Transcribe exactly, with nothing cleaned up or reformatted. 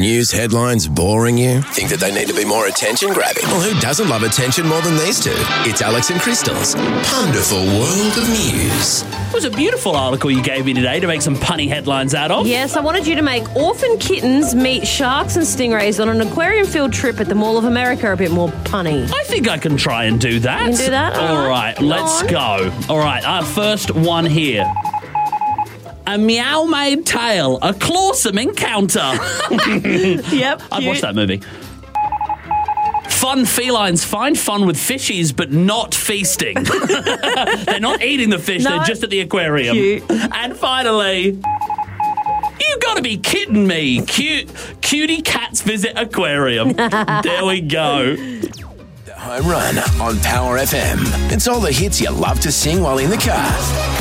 News headlines boring you? Think that they need to be more attention-grabbing? Well, who doesn't love attention more than these two? It's Alex and Crystal's Wonderful World of News. It was a beautiful article you gave me today to make some punny headlines out of. Yes, I wanted you to make orphan kittens meet sharks and stingrays on an aquarium field trip at the Mall of America a bit more punny. I think I can try and do that. You can do that? All, All right, right, let's on. go. All right, our first one here. A meow-made tale, a clawsome encounter. Yep. I've cute. watched that movie. Fun felines find fun with fishies, but not feasting. They're not eating the fish, No. they're just at the aquarium. Cute. And finally, you gotta be kidding me. Cute, cutie cats visit aquarium. There we go. Home Run on Power F M. It's all the hits you love to sing while in the car.